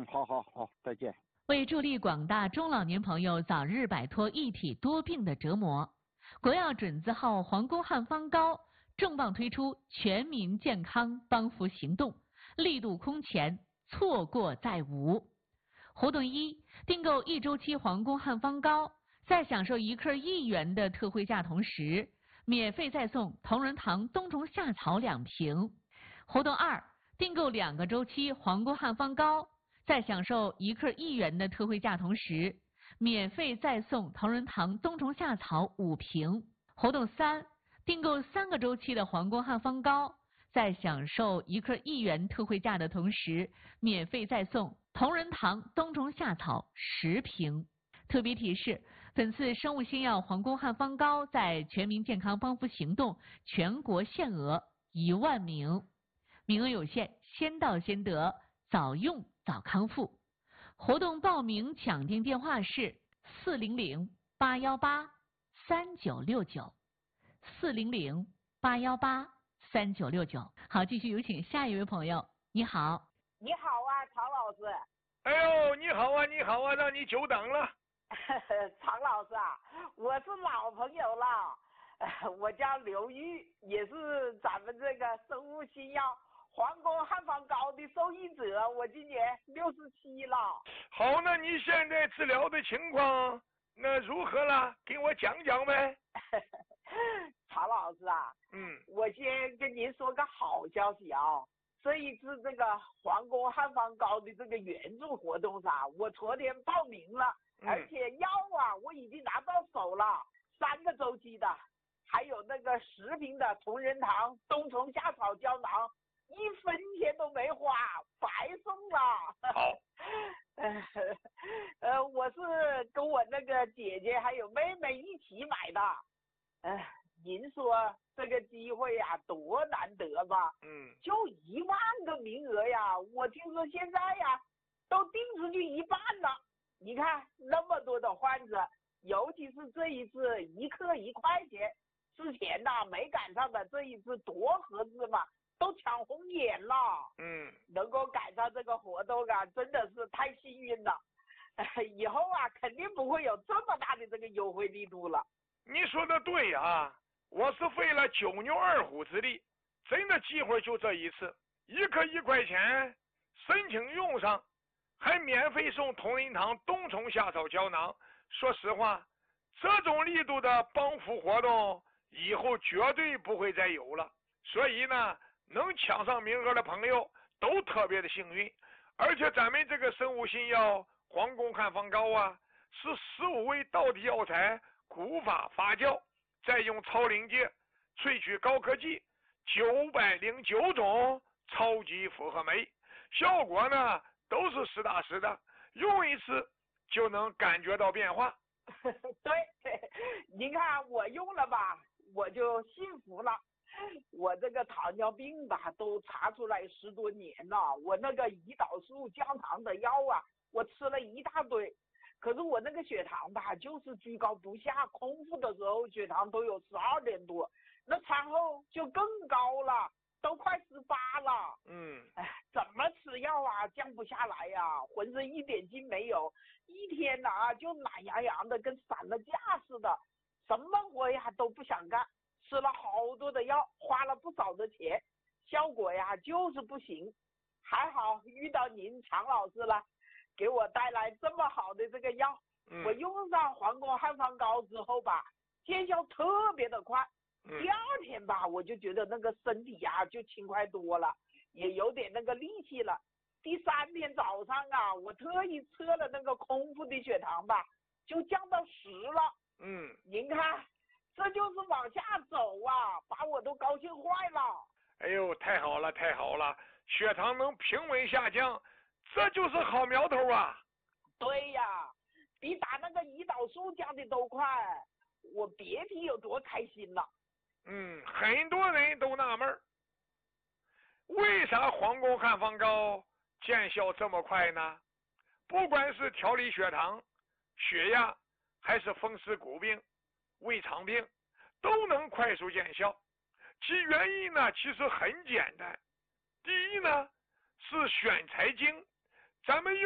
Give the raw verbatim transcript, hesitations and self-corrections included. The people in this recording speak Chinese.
好好好，再见。 为助力广大中老年朋友早日摆脱一体多病的折磨，国药准字号皇宫汉方膏重磅推出全民健康帮扶行动，力度空前，错过再无。活动一：订购一周期皇宫汉方膏，在享受一克一元的特惠价同时，免费再送同仁堂冬虫夏草两瓶。活动二：订购两个周期皇宫汉方膏，在享受一克一元的特惠价同时，免费再送同仁堂冬虫夏草五瓶。活动三：订购三个周期的皇宫汉方膏，在享受一克一元特惠价的同时，免费再送同仁堂冬虫夏草十瓶。特别提示：本次生物新药皇宫汉方膏在全民健康帮扶行动全国限额一万名，名额有限，先到先得，早用早康复。活动报名抢订电话是四零零八幺八三九六九，四零零八幺八三九六九。好，继续有请下一位朋友。你好。 你好啊，常老师。 哎呦，你好啊，你好啊，让你久等了。 常老师啊，我是老朋友了，我叫刘玉，也是咱们这个生物新药皇宫汉方膏的受益者，我今年六十七了。 好，那你现在治疗的情况那如何了？给我讲讲呗。 常老师啊， 嗯， 我先跟您说个好消息啊，这一次这个皇宫汉方膏的这个援助活动上，我昨天报名了， 嗯、 而且药啊我已经拿到手了，三个周期的，还有那个十瓶的同仁堂冬虫夏草胶囊，一分钱都没花，白送了。 好， 呃，我是跟我那个姐姐还有妹妹一起买的。呃，您说这个机会呀、啊，多难得吧？ 嗯， 就一万个名额呀，我听说现在呀都订出去一半了。你看那么多的患者，尤其是这一次一克一块钱，之前呐没赶上的，这一次多合适嘛，都抢红眼了。 嗯， 能够赶上这个活动啊，真的是太幸运了。呃、以后啊，肯定不会有这么大的这个优惠力度了。 你说的对啊，我是费了九牛二虎之力，真的机会就这一次，一克一块钱，申请用上，还免费送同仁堂冬虫夏草胶囊。说实话，这种力度的帮扶活动以后绝对不会再有了。所以呢，能抢上名额的朋友都特别的幸运。而且咱们这个生物新药皇宫汉方膏啊，是十五味道地药材古法发酵，再用超临界萃取高科技九百零九种超级复合酶，效果呢都是实打实的，用一次就能感觉到变化。 对，您看我用了吧，我就幸福了。我这个糖尿病吧，都查出来十多年了。我那个胰岛素降糖的药啊，我吃了一大堆，可是我那个血糖吧，就是居高不下。空腹的时候血糖都有十二点多，那餐后就更高了，都快十八了。 嗯， 哎，怎么吃药啊，降不下来呀、啊，浑身一点劲没有，一天呐、啊、就懒洋洋的，跟散了架似的，什么活呀都不想干。吃了好多的药，花了不少的钱，效果呀就是不行。还好遇到您常老师了，给我带来这么好的这个药。 嗯、 我用上皇宫汉方膏之后吧，见效特别的快。 嗯、 第二天吧，我就觉得那个身体呀就轻快多了，也有点那个力气了。第三天早上啊，我特意测了那个空腹的血糖吧，就降到十了。 嗯， 您看。这就是往下走啊，把我都高兴坏了。 哎呦，太好了，太好了，血糖能平稳下降，这就是好苗头啊。 对呀，比打那个胰岛素降的都快，我别提有多开心了。 嗯，很多人都纳闷，为啥皇宫汉方膏见效这么快呢？不管是调理血糖、血压，还是风湿骨病、胃肠病，都能快速见效。其原因呢，其实很简单。第一呢，是选材精，咱们用